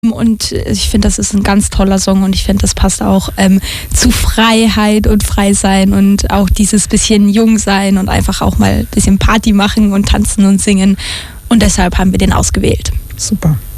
Und ich finde, das ist ein ganz toller Song und ich finde, das passt auch zu Freiheit und Freisein und auch dieses bisschen jung sein und einfach auch mal ein bisschen Party machen und tanzen und singen. Und deshalb haben wir den ausgewählt. Super.